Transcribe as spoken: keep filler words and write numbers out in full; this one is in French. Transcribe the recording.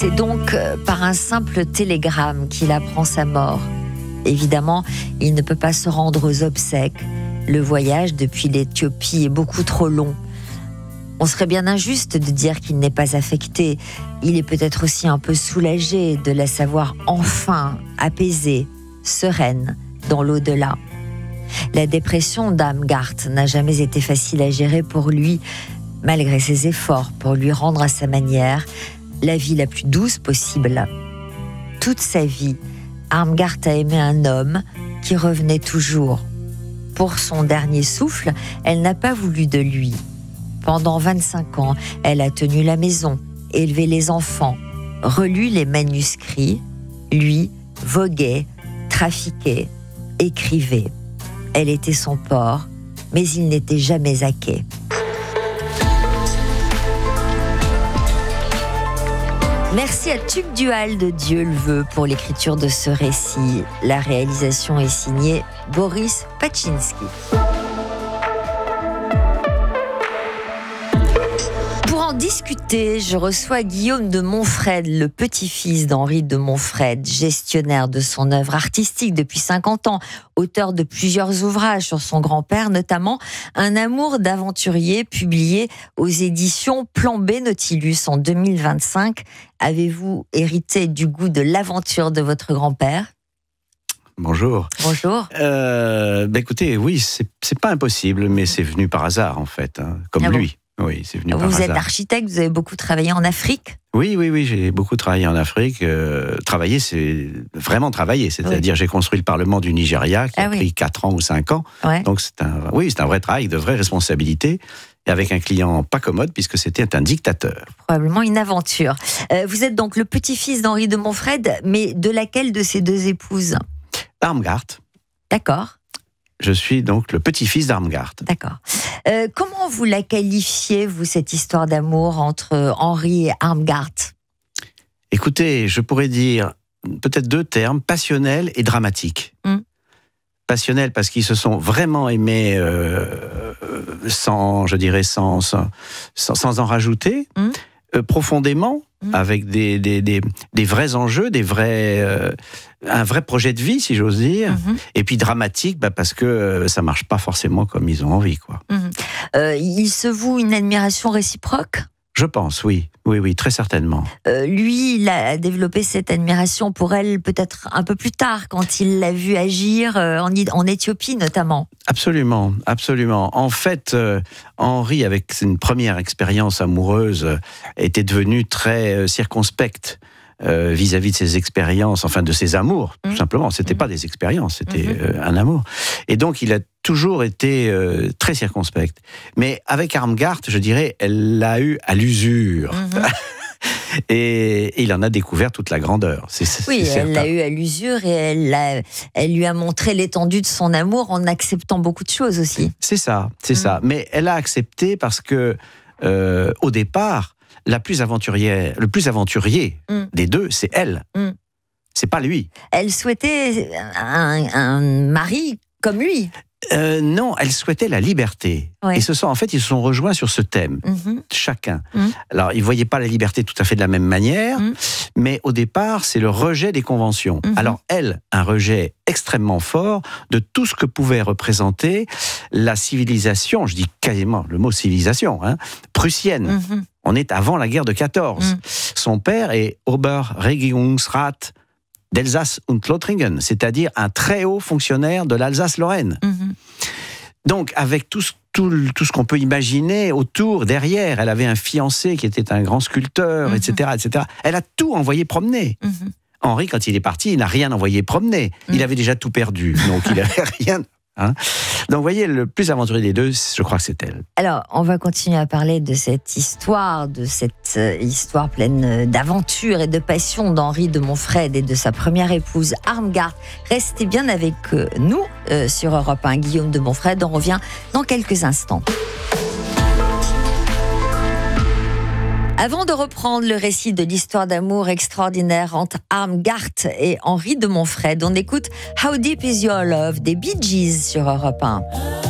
C'est donc par un simple télégramme qu'il apprend sa mort. Évidemment, il ne peut pas se rendre aux obsèques. Le voyage depuis l'Éthiopie est beaucoup trop long. On serait bien injuste de dire qu'il n'est pas affecté. Il est peut-être aussi un peu soulagé de la savoir enfin apaisée, sereine, dans l'au-delà. La dépression d'Armgard n'a jamais été facile à gérer pour lui, malgré ses efforts pour lui rendre à sa manière la vie la plus douce possible. Toute sa vie, Armgard a aimé un homme qui revenait toujours. Pour son dernier souffle, elle n'a pas voulu de lui. Pendant vingt-cinq ans, elle a tenu la maison, élevé les enfants, relu les manuscrits. Lui voguait, trafiquait, écrivait. Elle était son port, mais il n'était jamais à quai. Merci à Tube Dual de Dieu le veut pour l'écriture de ce récit. La réalisation est signée Boris Paczynski. Pour en discuter, je reçois Guillaume de Montfred, le petit-fils d'Henri de Montfred, gestionnaire de son œuvre artistique depuis cinquante ans, auteur de plusieurs ouvrages sur son grand-père, notamment Un amour d'aventurier, publié aux éditions Plan B Nautilus en deux mille vingt-cinq. Avez-vous hérité du goût de l'aventure de votre grand-père ? Bonjour. Bonjour. Euh, bah écoutez, oui, c'est, c'est pas impossible, mais c'est venu par hasard, en fait, hein, comme Ah bon ? lui. Oui, c'est venu vous par hasard. Vous êtes architecte, vous avez beaucoup travaillé en Afrique ? Oui, oui, oui, j'ai beaucoup travaillé en Afrique. Euh, travailler, c'est vraiment travailler. C'est-à-dire, oui. J'ai construit le Parlement du Nigeria, qui ah a oui. pris quatre ans ou cinq ans. Ouais. Donc, c'est un, oui, c'est un vrai travail, de vraies responsabilités. Et avec un client pas commode, puisque c'était un dictateur. Probablement une aventure. Euh, vous êtes donc le petit-fils d'Henri de Montfred, mais de laquelle de ses deux épouses ? Armgard. D'accord. Je suis donc le petit-fils d'Armgard. D'accord. Euh, comment vous la qualifiez, vous, cette histoire d'amour entre Henri et Armgard ? Écoutez, je pourrais dire peut-être deux termes, passionnel et dramatique. Mm. Passionnel parce qu'ils se sont vraiment aimés euh, sans, je dirais, sans, sans, sans en rajouter, mm. euh, profondément, mm. avec des, des, des, des vrais enjeux, des vrais... Euh, un vrai projet de vie, si j'ose dire, mm-hmm. et puis dramatique, bah parce que euh, ça marche pas forcément comme ils ont envie, quoi. Mm-hmm. Euh, il se voue une admiration réciproque ? Je pense, oui, oui, oui, très certainement. Euh, lui, il a développé cette admiration pour elle peut-être un peu plus tard, quand il l'a vue agir euh, en, en Éthiopie notamment. Absolument, absolument. En fait, euh, Henri, avec une première expérience amoureuse, euh, était devenu très euh, circonspect. Euh, vis-à-vis de ses expériences, enfin de ses amours, mmh. tout simplement. C'était mmh. pas des expériences, c'était mmh. euh, un amour. Et donc, il a toujours été euh, très circonspect. Mais avec Armgard, je dirais, elle l'a eu à l'usure. Mmh. et, et il en a découvert toute la grandeur. C'est, c'est, oui, c'est elle l'a eu à l'usure et elle, a, elle lui a montré l'étendue de son amour en acceptant beaucoup de choses aussi. C'est ça, c'est mmh. ça. Mais elle a accepté parce que, euh, au départ, la plus aventurière, le plus aventurier mm. des deux, c'est elle. Mm. C'est pas lui. Elle souhaitait un, un mari comme lui. Euh, non, elle souhaitait la liberté. Ouais. Et ce sont, en fait, ils se sont rejoints sur ce thème, mm-hmm. chacun. Mm. Alors, ils ne voyaient pas la liberté tout à fait de la même manière, mm. mais au départ, c'est le rejet des conventions. Mm-hmm. Alors, elle, un rejet extrêmement fort de tout ce que pouvait représenter la civilisation, je dis quasiment le mot civilisation, hein, prussienne. Mm-hmm. On est avant la guerre de quatorze. Mm. Son père est Oberregierungsrat d'Elsace und Lothringen, c'est-à-dire un très haut fonctionnaire de l'Alsace-Lorraine. Mm-hmm. Donc, avec tout ce, tout, tout ce qu'on peut imaginer autour, derrière, elle avait un fiancé qui était un grand sculpteur, mm-hmm. et cetera, et cetera. Elle a tout envoyé promener. Mm-hmm. Henri, quand il est parti, il n'a rien envoyé promener. Mm-hmm. Il avait déjà tout perdu, donc il n'avait rien... Hein. Donc, vous voyez, le plus aventurier des deux, je crois que c'est elle. Alors, on va continuer à parler de cette histoire, de cette euh, histoire pleine d'aventure et de passion d'Henri de Montfred et de sa première épouse, Armgard. Restez bien avec nous euh, sur Europe un. Guillaume de Montfred, on revient dans quelques instants. Avant de reprendre le récit de l'histoire d'amour extraordinaire entre Armgard et Henri de Montfred, on écoute How Deep Is Your Love des Bee Gees sur Europe un.